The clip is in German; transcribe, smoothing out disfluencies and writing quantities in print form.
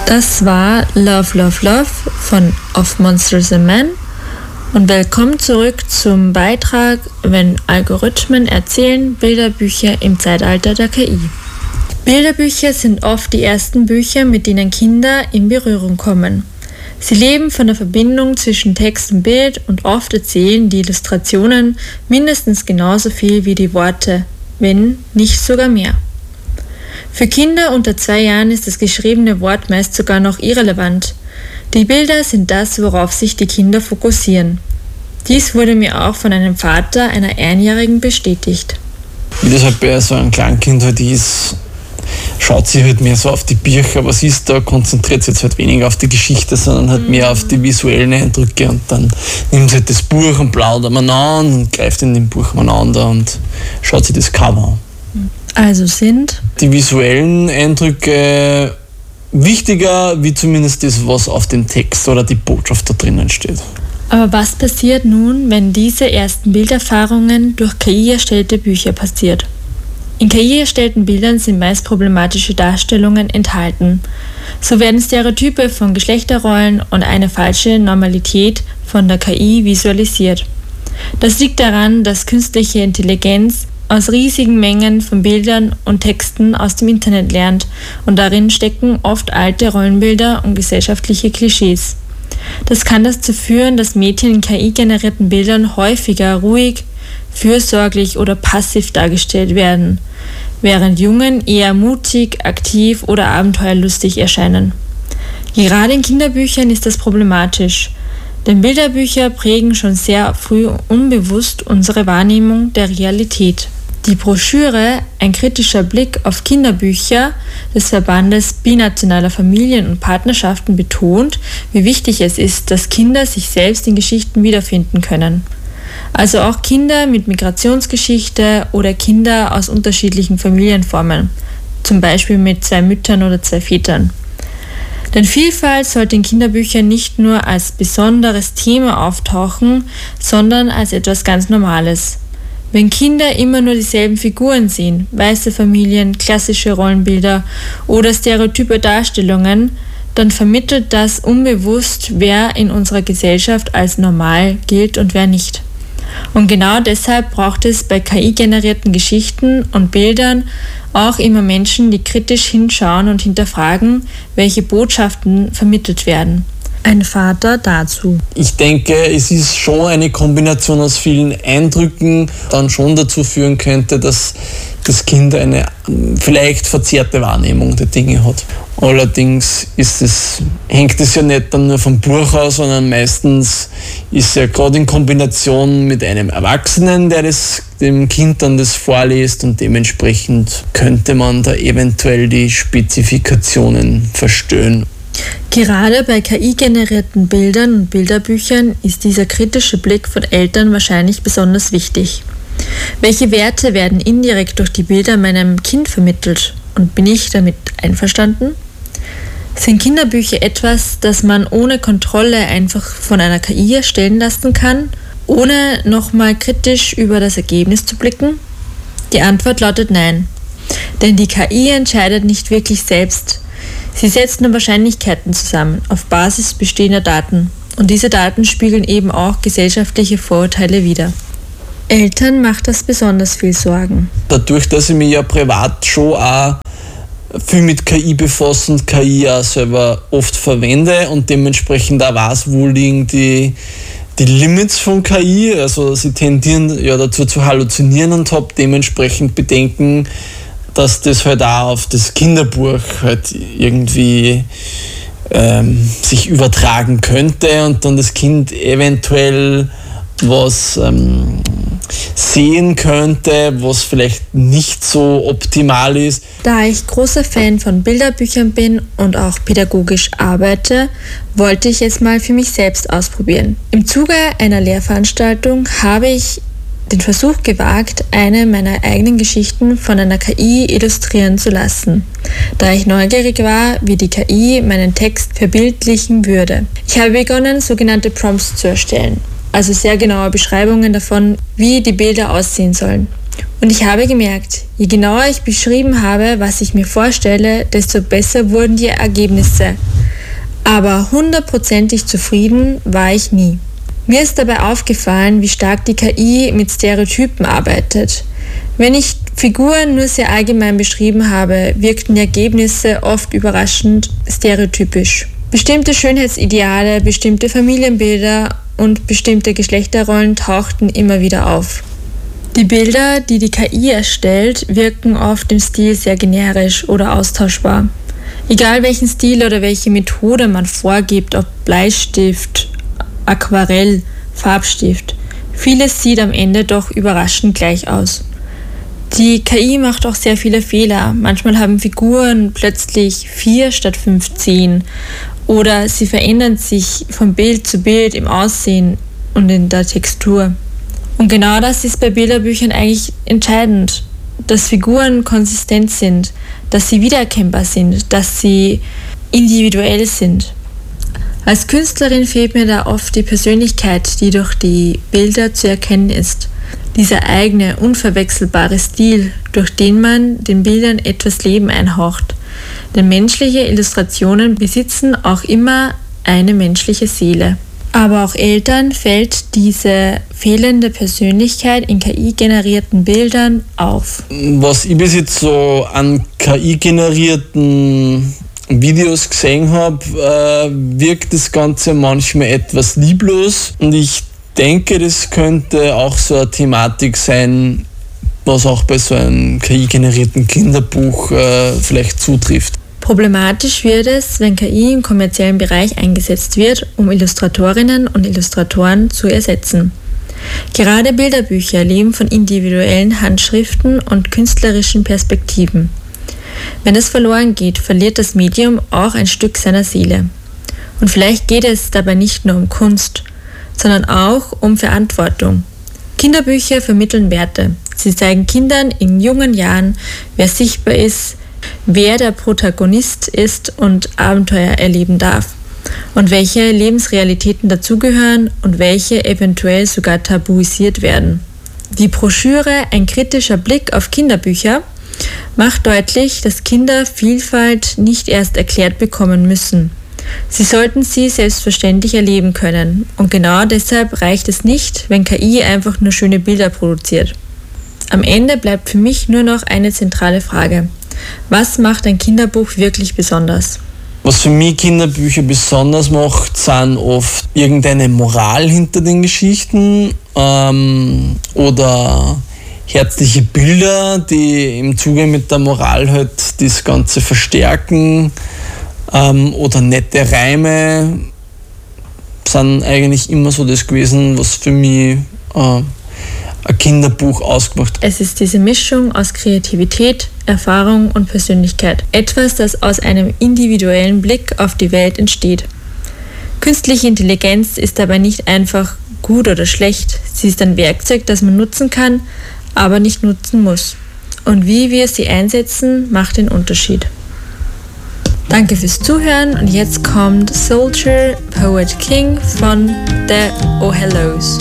Das war Love, Love, Love von Of Monsters and Men und willkommen zurück zum Beitrag Wenn Algorithmen erzählen, Bilderbücher im Zeitalter der KI. Bilderbücher sind oft die ersten Bücher, mit denen Kinder in Berührung kommen. Sie leben von der Verbindung zwischen Text und Bild und oft erzählen die Illustrationen mindestens genauso viel wie die Worte, wenn nicht sogar mehr. Für Kinder unter 2 Jahren ist das geschriebene Wort meist sogar noch irrelevant. Die Bilder sind das, worauf sich die Kinder fokussieren. Dies wurde mir auch von einem Vater einer Einjährigen bestätigt. Wie das halt bei so einem Kleinkind halt ist, schaut sie halt mehr so auf die Bücher, was ist da, konzentriert sich jetzt halt weniger auf die Geschichte, sondern halt mehr auf die visuellen Eindrücke und dann nimmt sie halt das Buch und plaudert man an und greift in dem Buch aneinander und schaut sich das Cover an. Also sind die visuellen Eindrücke wichtiger, wie zumindest das, was auf dem Text oder die Botschaft da drinnen steht. Aber was passiert nun, wenn diese ersten Bilderfahrungen durch KI erstellte Bücher passiert? In KI erstellten Bildern sind meist problematische Darstellungen enthalten. So werden Stereotype von Geschlechterrollen und eine falsche Normalität von der KI visualisiert. Das liegt daran, dass künstliche Intelligenz aus riesigen Mengen von Bildern und Texten aus dem Internet lernt und darin stecken oft alte Rollenbilder und gesellschaftliche Klischees. Das kann dazu führen, dass Mädchen in KI-generierten Bildern häufiger ruhig, fürsorglich oder passiv dargestellt werden, während Jungen eher mutig, aktiv oder abenteuerlustig erscheinen. Gerade in Kinderbüchern ist das problematisch, denn Bilderbücher prägen schon sehr früh unbewusst unsere Wahrnehmung der Realität. Die Broschüre Ein kritischer Blick auf Kinderbücher des Verbandes binationaler Familien und Partnerschaften betont, wie wichtig es ist, dass Kinder sich selbst in Geschichten wiederfinden können. Also auch Kinder mit Migrationsgeschichte oder Kinder aus unterschiedlichen Familienformen, zum Beispiel mit 2 Müttern oder 2 Vätern. Denn Vielfalt sollte in Kinderbüchern nicht nur als besonderes Thema auftauchen, sondern als etwas ganz Normales. Wenn Kinder immer nur dieselben Figuren sehen, weiße Familien, klassische Rollenbilder oder stereotype Darstellungen, dann vermittelt das unbewusst, wer in unserer Gesellschaft als normal gilt und wer nicht. Und genau deshalb braucht es bei KI-generierten Geschichten und Bildern auch immer Menschen, die kritisch hinschauen und hinterfragen, welche Botschaften vermittelt werden. Ein Vater dazu. Ich denke, es ist schon eine Kombination aus vielen Eindrücken, dann schon dazu führen könnte, dass das Kind eine vielleicht verzerrte Wahrnehmung der Dinge hat. Allerdings hängt es ja nicht dann nur vom Buch aus, sondern meistens ist ja gerade in Kombination mit einem Erwachsenen, der dem Kind dann das vorliest, und dementsprechend könnte man da eventuell die Spezifikationen verstehen. Gerade bei KI-generierten Bildern und Bilderbüchern ist dieser kritische Blick von Eltern wahrscheinlich besonders wichtig. Welche Werte werden indirekt durch die Bilder meinem Kind vermittelt? Und bin ich damit einverstanden? Sind Kinderbücher etwas, das man ohne Kontrolle einfach von einer KI erstellen lassen kann, ohne nochmal kritisch über das Ergebnis zu blicken? Die Antwort lautet nein. Denn die KI entscheidet nicht wirklich selbst. Sie setzt nur Wahrscheinlichkeiten zusammen auf Basis bestehender Daten. Und diese Daten spiegeln eben auch gesellschaftliche Vorurteile wider. Eltern macht das besonders viel Sorgen. Dadurch, dass ich mich ja privat schon auch viel mit KI befasse und KI auch selber oft verwende und dementsprechend auch weiß, wo liegen die Limits von KI. Also sie tendieren ja dazu zu halluzinieren und habe dementsprechend Bedenken, dass das halt auch auf das Kinderbuch halt irgendwie sich übertragen könnte und dann das Kind eventuell was sehen könnte, was vielleicht nicht so optimal ist. Da ich großer Fan von Bilderbüchern bin und auch pädagogisch arbeite, wollte ich es mal für mich selbst ausprobieren. Im Zuge einer Lehrveranstaltung habe ich den Versuch gewagt, eine meiner eigenen Geschichten von einer KI illustrieren zu lassen, da ich neugierig war, wie die KI meinen Text verbildlichen würde. Ich habe begonnen, sogenannte Prompts zu erstellen, also sehr genaue Beschreibungen davon, wie die Bilder aussehen sollen. Und ich habe gemerkt, je genauer ich beschrieben habe, was ich mir vorstelle, desto besser wurden die Ergebnisse. Aber 100%ig zufrieden war ich nie. Mir ist dabei aufgefallen, wie stark die KI mit Stereotypen arbeitet. Wenn ich Figuren nur sehr allgemein beschrieben habe, wirkten die Ergebnisse oft überraschend stereotypisch. Bestimmte Schönheitsideale, bestimmte Familienbilder und bestimmte Geschlechterrollen tauchten immer wieder auf. Die Bilder, die die KI erstellt, wirken oft im Stil sehr generisch oder austauschbar. Egal welchen Stil oder welche Methode man vorgibt, ob Bleistift, Aquarell, Farbstift, vieles sieht am Ende doch überraschend gleich aus. Die KI macht auch sehr viele Fehler. Manchmal haben Figuren plötzlich 4 statt 5 Zehen oder sie verändern sich von Bild zu Bild im Aussehen und in der Textur. Und genau das ist bei Bilderbüchern eigentlich entscheidend, dass Figuren konsistent sind, dass sie wiedererkennbar sind, dass sie individuell sind. Als Künstlerin fehlt mir da oft die Persönlichkeit, die durch die Bilder zu erkennen ist. Dieser eigene, unverwechselbare Stil, durch den man den Bildern etwas Leben einhaucht. Denn menschliche Illustrationen besitzen auch immer eine menschliche Seele. Aber auch Eltern fällt diese fehlende Persönlichkeit in KI-generierten Bildern auf. Was ich bis jetzt so an KI-generierten Videos gesehen habe, wirkt das Ganze manchmal etwas lieblos. Und ich denke, das könnte auch so eine Thematik sein, was auch bei so einem KI-generierten Kinderbuch vielleicht zutrifft. Problematisch wird es, wenn KI im kommerziellen Bereich eingesetzt wird, um Illustratorinnen und Illustratoren zu ersetzen. Gerade Bilderbücher leben von individuellen Handschriften und künstlerischen Perspektiven. Wenn das verloren geht, verliert das Medium auch ein Stück seiner Seele. Und vielleicht geht es dabei nicht nur um Kunst, sondern auch um Verantwortung. Kinderbücher vermitteln Werte. Sie zeigen Kindern in jungen Jahren, wer sichtbar ist, wer der Protagonist ist und Abenteuer erleben darf und welche Lebensrealitäten dazugehören und welche eventuell sogar tabuisiert werden. Die Broschüre Ein kritischer Blick auf Kinderbücher macht deutlich, dass Kinder Vielfalt nicht erst erklärt bekommen müssen. Sie sollten sie selbstverständlich erleben können und genau deshalb reicht es nicht, wenn KI einfach nur schöne Bilder produziert. Am Ende bleibt für mich nur noch eine zentrale Frage. Was macht ein Kinderbuch wirklich besonders? Was für mich Kinderbücher besonders macht, sind oft irgendeine Moral hinter den Geschichten oder herzliche Bilder, die im Zuge mit der Moral halt das Ganze verstärken oder nette Reime sind eigentlich immer so das gewesen, was für mich ein Kinderbuch ausgemacht. Es ist diese Mischung aus Kreativität, Erfahrung und Persönlichkeit. Etwas, das aus einem individuellen Blick auf die Welt entsteht. Künstliche Intelligenz ist dabei nicht einfach gut oder schlecht. Sie ist ein Werkzeug, das man nutzen kann, aber nicht nutzen muss. Und wie wir sie einsetzen, macht den Unterschied. Danke fürs Zuhören und jetzt kommt Soldier Poet King von The Oh Hellos.